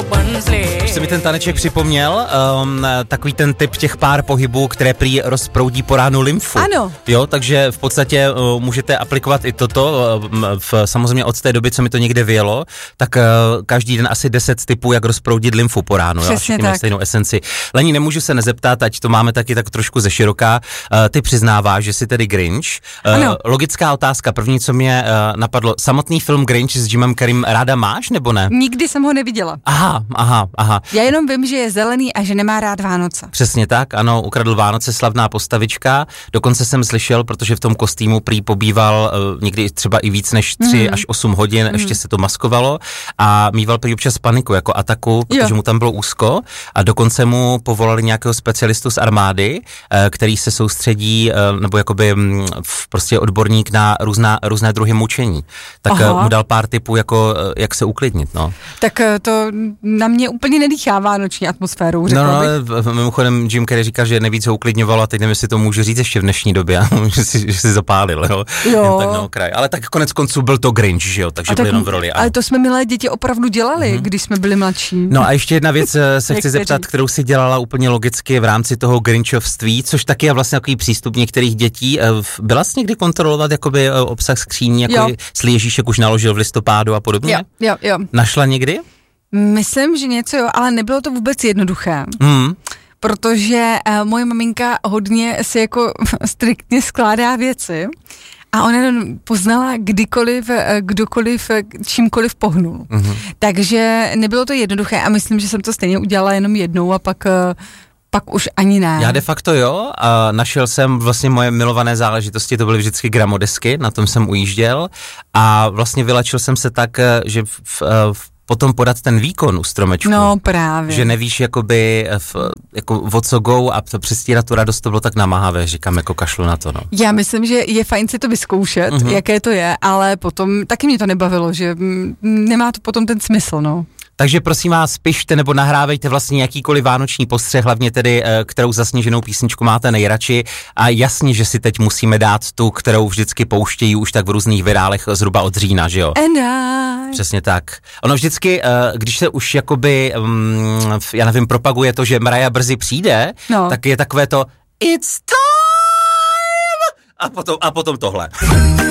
Už se mi ten taneček připomněl, takový ten typ těch pár pohybů, které prý rozproudí po ránu lymfu. Ano. Jo, takže v podstatě můžete aplikovat i toto, samozřejmě od té doby, co mi to někde vyjelo, tak každý den asi 10 typů, jak rozproudit lymfu po ránu. Přesně jo, tak. Stejnou esenci. Lení, nemůžu se nezeptat, ať to máme taky tak trošku ze široká. Ty přiznáváš, že jsi tedy Grinch. Ano. Logická otázka, první, co mě napadlo, samotný film Grinch s Jimem Carreym ráda máš, nebo ne? Nikdy jsem ho neviděla. Aha. Já jenom vím, že je zelený a že nemá rád Vánoce. Přesně tak, ano, ukradl Vánoce, slavná postavička. Dokonce jsem slyšel, protože v tom kostýmu prý pobýval někdy třeba i víc než 3 až 8 hodin, ještě se to maskovalo a mýval prý občas paniku jako ataku, protože mu tam bylo úzko a dokonce mu povolali nějakého specialistu z armády, který se soustředí, nebo jakoby prostě odborník na různé druhy mučení. Tak mu dal pár tipů, jako jak se uklidnit, no. Tak to na mě úplně nedýchá vánoční atmosférou, řekla bych. Mimochodem Jim Carrey říká, že nejvíc ho uklidňovalo a teď nevím, jestli to můžu říct ještě v dnešní době, že si zapálil, jo. Tak na okraj. Ale tak konec konců byl to Grinch, že jo, takže byl jenom v roli. Ale to jsme milé děti opravdu dělali, když jsme byli mladší. No a ještě jedna věc se chci zeptat, kterou si dělala úplně logicky v rámci toho Grinchovství, což taky je vlastně takový přístup některých dětí. Byla jsi někdy kontrolovat jakoby obsah skříní, jako jestli Ježíšek už naložil v listopádu a podobně? Jo. Našla někdy? Myslím, že něco jo, ale nebylo to vůbec jednoduché. Protože moje maminka hodně si jako striktně skládá věci a ona poznala kdokoliv čímkoliv pohnul. Takže nebylo to jednoduché a myslím, že jsem to stejně udělala jenom jednou a pak už ani ne. Já de facto jo, a našel jsem vlastně moje milované záležitosti, to byly vždycky gramodesky, na tom jsem ujížděl a vlastně vylačil jsem se tak, že potom podat ten výkon u stromečku. No právě. Že nevíš jakoby jako o co go a to přestírat tu radost, to bylo tak namáhavé, říkám, jako kašlu na to, no. Já myslím, že je fajn si to vyzkoušet, jaké to je, ale potom taky mě to nebavilo, že nemá to potom ten smysl, no. Takže prosím vás, pište nebo nahrávejte vlastně jakýkoliv vánoční postřeh, hlavně tedy, kterou zasněženou písničku máte nejradši a jasně, že si teď musíme dát tu, kterou vždycky pouštějí už tak v různých virálech zhruba od října, že jo? Přesně tak. Ono vždycky, když se už jakoby, já nevím, propaguje to, že Mariah brzy přijde, tak je takové to It's time! A potom tohle.